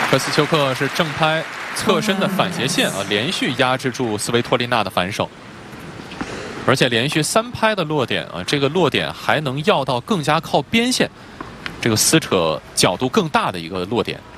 科斯丘克是正拍侧身的反斜线啊，连续压制住斯维托利娜的反手，而且连续3拍的落点啊，这个落点还能要到更加靠边线，这个撕扯角度更大的一个落点。